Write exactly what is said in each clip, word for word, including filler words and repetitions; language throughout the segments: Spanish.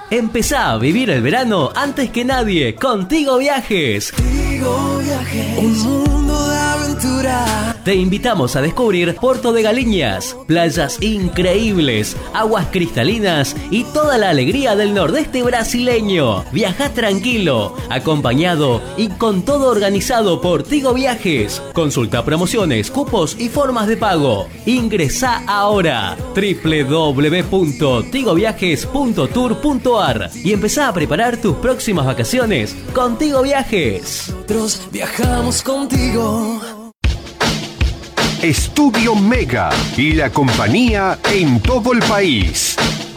Empezá a vivir el verano antes que nadie con Tigo Viajes. Tigo Viajes, un mundo de aventura. Te invitamos a descubrir Puerto de Galiñas, playas increíbles, aguas cristalinas y toda la alegría del nordeste brasileño. Viajá tranquilo, acompañado y con todo organizado por Tigo Viajes. Consulta promociones, cupos y formas de pago. Ingresá ahora doble u doble u doble u punto tigo viajes punto tour punto ar y empezá a preparar tus próximas vacaciones con Tigo Viajes. Nosotros viajamos contigo. Estudio Mega y la compañía en todo el país.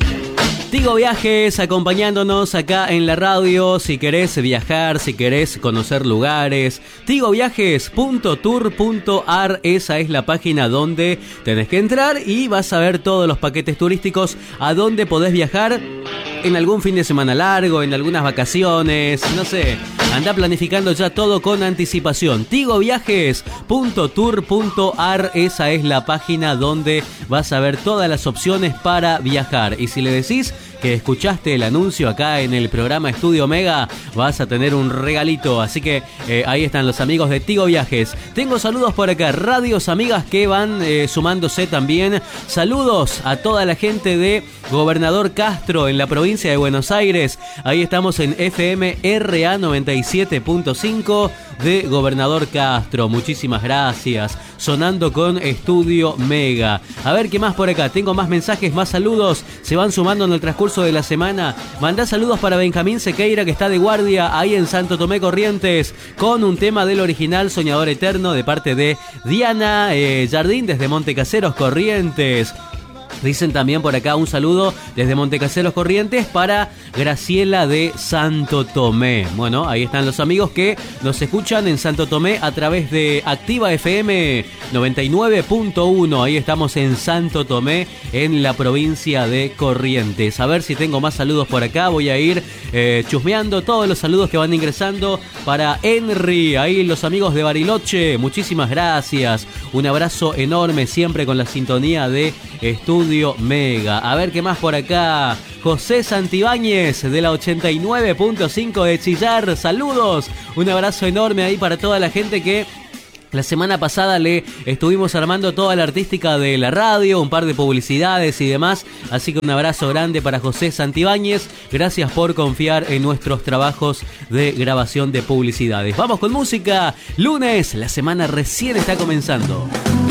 Tigo Viajes acompañándonos acá en la radio. Si querés viajar, si querés conocer lugares, tigo viajes punto tour punto ar, esa es la página donde tenés que entrar y vas a ver todos los paquetes turísticos a donde podés viajar en algún fin de semana largo, en algunas vacaciones, no sé. Anda planificando ya todo con anticipación. tigo viajes punto tour punto ar, esa es la página donde vas a ver todas las opciones para viajar. Y si le decís que escuchaste el anuncio acá en el programa Estudio Mega, vas a tener un regalito. Así que eh, ahí están los amigos de Tigo Viajes. Tengo saludos por acá, radios amigas que van eh, sumándose también. Saludos a toda la gente de Gobernador Castro en la provincia de Buenos Aires. Ahí estamos en F M R A noventa y siete punto cinco de Gobernador Castro. Muchísimas gracias. Sonando con Estudio Mega. A ver qué más por acá. Tengo más mensajes, más saludos. Se van sumando en el transcurso de la semana. Mandá saludos para Benjamín Sequeira, que está de guardia ahí en Santo Tomé Corrientes, con un tema del original Soñador Eterno de parte de Diana eh, Jardín desde Montecaseros Corrientes. Dicen también por acá un saludo desde Montecaseros Corrientes para Graciela de Santo Tomé. Bueno, ahí están los amigos que nos escuchan en Santo Tomé a través de Activa F M noventa y nueve punto uno. Ahí estamos en Santo Tomé, en la provincia de Corrientes. A ver si tengo más saludos por acá. Voy a ir eh, chusmeando todos los saludos que van ingresando para Henry. Ahí los amigos de Bariloche. Muchísimas gracias. Un abrazo enorme siempre con la sintonía de Estudio Mega. A ver qué más por acá. José Santibáñez de la ochenta y nueve punto cinco de Chillar. Saludos. Un abrazo enorme ahí para toda la gente que la semana pasada le estuvimos armando toda la artística de la radio, un par de publicidades y demás. Así que un abrazo grande para José Santibáñez. Gracias por confiar en nuestros trabajos de grabación de publicidades. Vamos con música. Lunes, la semana recién está comenzando.